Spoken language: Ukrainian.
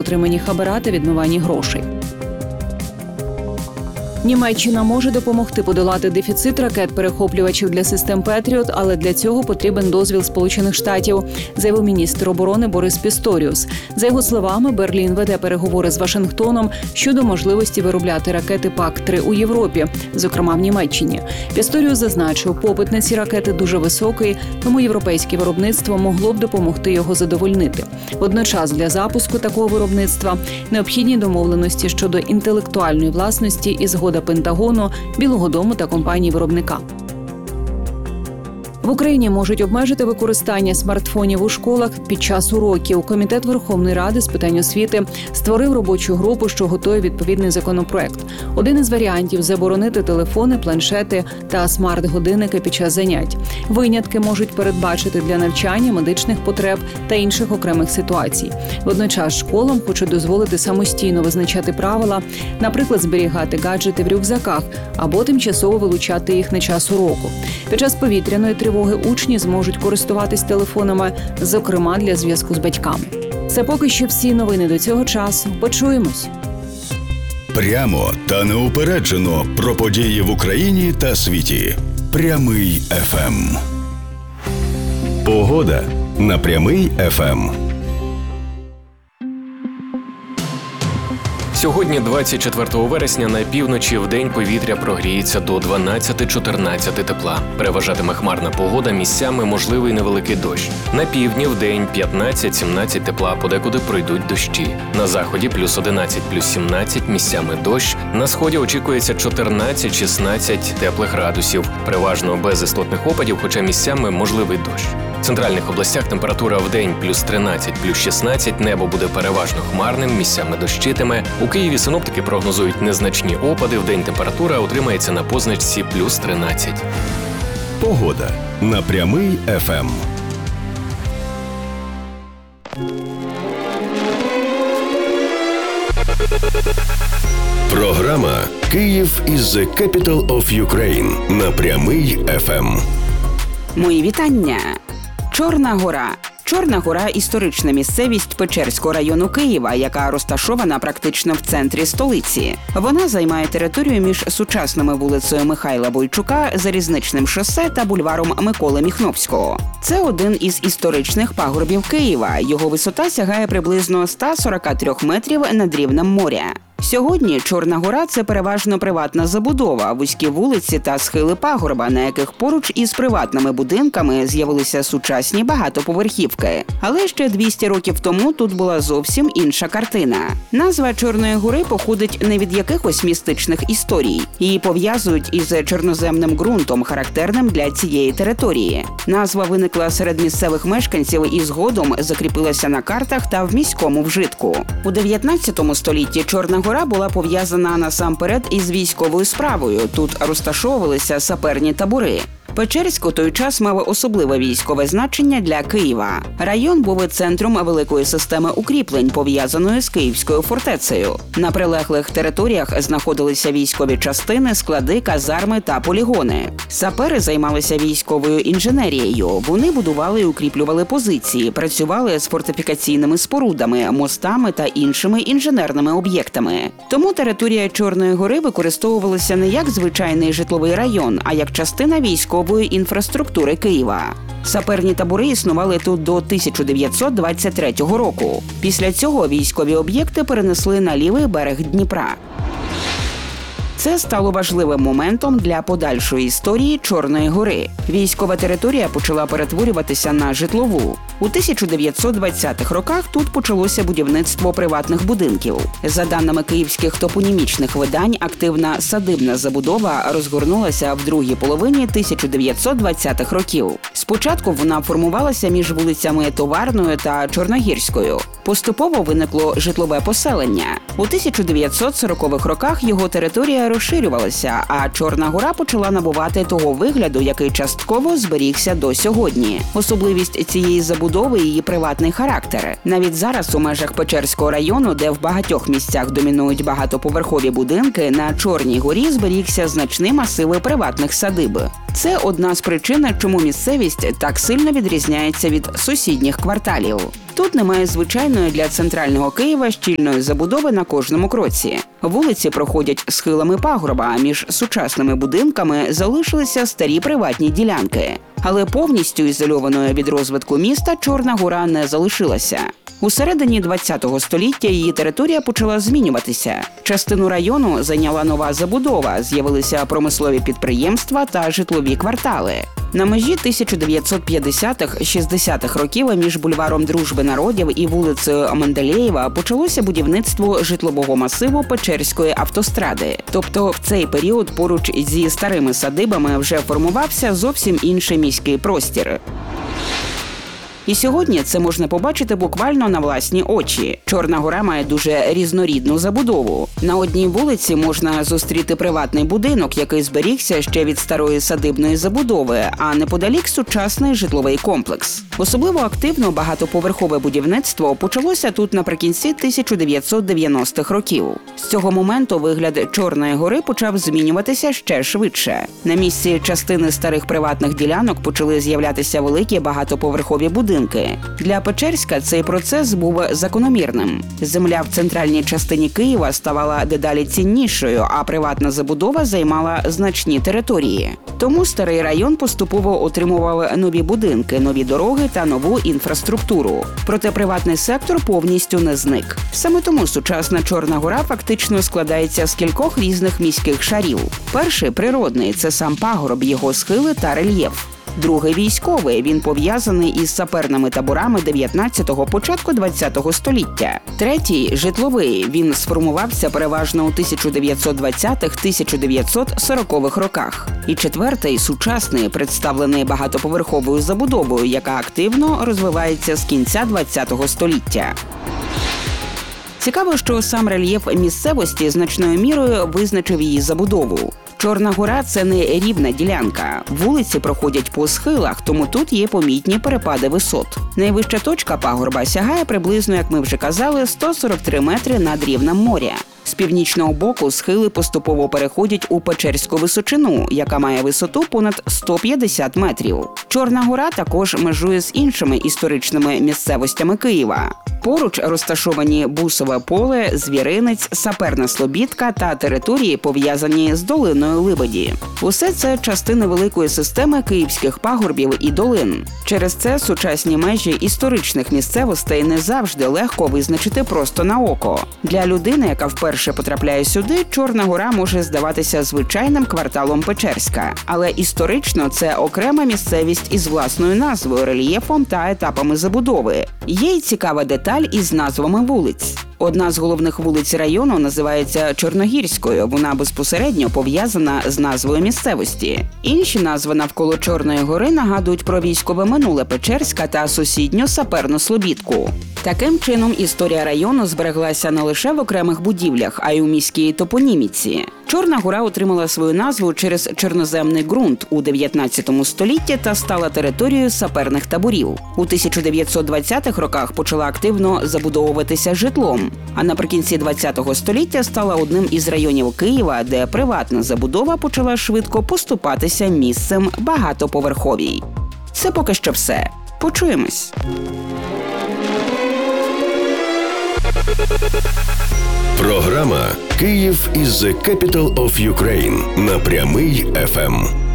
отримані хабара та відмиванні грошей. Німеччина може допомогти подолати дефіцит ракет-перехоплювачів для систем «Петріот», але для цього потрібен дозвіл Сполучених Штатів, заявив міністр оборони Борис Пісторіус. За його словами, Берлін веде переговори з Вашингтоном щодо можливості виробляти ракети ПАК-3 у Європі, зокрема в Німеччині. Пісторіус зазначив, попит на ці ракети дуже високий, тому європейське виробництво могло б допомогти його задовольнити. Водночас для запуску такого виробництва необхідні домовленості щодо інтелектуальної власності і згоди Пентагону, Білого дому та компанії-виробника. В Україні можуть обмежити використання смартфонів у школах під час уроків. Комітет Верховної Ради з питань освіти створив робочу групу, що готує відповідний законопроект. Один із варіантів – заборонити телефони, планшети та смарт-годинники під час занять. Винятки можуть передбачити для навчання, медичних потреб та інших окремих ситуацій. Водночас школам хочуть дозволити самостійно визначати правила, наприклад, зберігати гаджети в рюкзаках або тимчасово вилучати їх на час уроку. Під час повітряної тривоги учні зможуть користуватись телефонами, зокрема для зв'язку з батьками. Це поки що всі новини до цього часу. Почуємось. Прямо та неупереджено про події в Україні та світі. Прямий ФМ. Погода на Прямий ФМ. Сьогодні, 24 вересня, на півночі вдень повітря прогріється до 12-14 тепла. Переважатиме хмарна погода, місцями можливий невеликий дощ. На півдні вдень 15-17 тепла, подекуди пройдуть дощі. На заході +11, +17, місцями дощ. На сході очікується 14-16 теплих градусів. Переважно без істотних опадів, хоча місцями можливий дощ. В центральних областях температура вдень +13, +16, небо буде переважно хмарним, місцями дощитиме. У Києві синоптики прогнозують незначні опади, вдень температура утримається на позначці +13. Погода на Прямий ФМ. Програма «Київ is the capital of Ukraine» на Прямий ФМ. Мої вітання! Чорна гора. Чорна гора – історична місцевість Печерського району Києва, яка розташована практично в центрі столиці. Вона займає територію між сучасними вулицею Михайла Бойчука, Залізничним шосе та бульваром Миколи Міхновського. Це один із історичних пагорбів Києва. Його висота сягає приблизно 143 метрів над рівнем моря. Сьогодні Чорна гора – це переважно приватна забудова, вузькі вулиці та схили пагорба, на яких поруч із приватними будинками з'явилися сучасні багатоповерхівки. Але ще 200 років тому тут була зовсім інша картина. Назва Чорної гори походить не від якихось містичних історій. Її пов'язують із чорноземним ґрунтом, характерним для цієї території. Назва виникла серед місцевих мешканців і згодом закріпилася на картах та в міському вжитку. У 19 столітті Чорна гора була пов'язана насамперед із військовою справою. Тут розташовувалися саперні табори. Печерськ у той час мав особливе військове значення для Києва. Район був центром великої системи укріплень, пов'язаної з Київською фортецею. На прилеглих територіях знаходилися військові частини, склади, казарми та полігони. Сапери займалися військовою інженерією. Вони будували і укріплювали позиції, працювали з фортифікаційними спорудами, мостами та іншими інженерними об'єктами. Тому територія Чорної гори використовувалася не як звичайний житловий район, а як частина військової інфраструктури Києва. Саперні табори існували тут до 1923 року. Після цього військові об'єкти перенесли на лівий берег Дніпра. Це стало важливим моментом для подальшої історії Чорної гори. Військова територія почала перетворюватися на житлову. У 1920-х роках тут почалося будівництво приватних будинків. За даними київських топонімічних видань, активна садибна забудова розгорнулася в другій половині 1920-х років. Спочатку вона формувалася між вулицями Товарною та Чорногірською. Поступово виникло житлове поселення. У 1940-х роках його територія розширювалася, а Чорна гора почала набувати того вигляду, який частково зберігся до сьогодні. Особливість цієї забудови – її приватний характер. Навіть зараз у межах Печерського району, де в багатьох місцях домінують багатоповерхові будинки, на Чорній горі зберігся значний масив приватних садиб. Це одна з причин, чому місцевість так сильно відрізняється від сусідніх кварталів. Тут немає звичайної для центрального Києва щільної забудови на кожному кроці. Вулиці проходять схилами пагорба, а між сучасними будинками залишилися старі приватні ділянки. Але повністю ізольованою від розвитку міста Чорна Гора не залишилася. У середині ХХ століття її територія почала змінюватися. Частину району зайняла нова забудова, з'явилися промислові підприємства та житлові квартали. На межі 1950-60-х років між бульваром Дружби народів і вулицею Менделєєва почалося будівництво житлового масиву Печерської автостради. Тобто в цей період поруч зі старими садибами вже формувався зовсім інший міський простір. І сьогодні це можна побачити буквально на власні очі. Чорна Гора має дуже різнорідну забудову. На одній вулиці можна зустріти приватний будинок, який зберігся ще від старої садибної забудови, а неподалік сучасний житловий комплекс. Особливо активно багатоповерхове будівництво почалося тут наприкінці 1990-х років. З цього моменту вигляд Чорної Гори почав змінюватися ще швидше. На місці частини старих приватних ділянок почали з'являтися великі багатоповерхові будинки. Для Печерська цей процес був закономірним. Земля в центральній частині Києва ставала дедалі ціннішою, а приватна забудова займала значні території. Тому старий район поступово отримував нові будинки, нові дороги та нову інфраструктуру. Проте приватний сектор повністю не зник. Саме тому сучасна Чорна Гора фактично складається з кількох різних міських шарів. Перший – природний – це сам пагорб, його схили та рельєф. Другий – військовий, він пов'язаний із саперними таборами 19-го, початку 20-го століття. Третій – житловий, він сформувався переважно у 1920-1940-х роках. І четвертий – сучасний, представлений багатоповерховою забудовою, яка активно розвивається з кінця 20-го століття. Цікаво, що сам рельєф місцевості значною мірою визначив її забудову. Чорна Гора – це не рівна ділянка. Вулиці проходять по схилах, тому тут є помітні перепади висот. Найвища точка пагорба сягає приблизно, як ми вже казали, 143 метри над рівнем моря. З північного боку схили поступово переходять у Печерську височину, яка має висоту понад 150 метрів. Чорна Гора також межує з іншими історичними місцевостями Києва. Поруч розташовані Бусове поле, Звіринець, Саперна Слобідка та території, пов'язані з долиною Либеді. Усе це частини великої системи київських пагорбів і долин. Через це сучасні межі історичних місцевостей не завжди легко визначити просто на око. Для людини, яка вперше потрапляє сюди, Чорна Гора може здаватися звичайним кварталом Печерська. Але історично це окрема місцевість із власною назвою, рельєфом та етапами забудови. Є й цікава деталь із назвами вулиць. Одна з головних вулиць району називається Чорногірською, вона безпосередньо пов'язана з назвою місцевості. Інші назви навколо Чорної Гори нагадують про військове минуле Печерська та сусідню Саперну Слобідку. Таким чином, історія району збереглася не лише в окремих будівлях, а й у міській топоніміці. Чорна Гора отримала свою назву через чорноземний ґрунт у 19 столітті та стала територією саперних таборів. У 1920-х роках почала активно забудовуватися житлом, а наприкінці 20-го століття стала одним із районів Києва, де приватна забудова почала швидко поступатися місцем багатоповерховій. Це поки що все. Почуємось. Програма «Київ is the capital of Ukraine» на Прямий ФМ.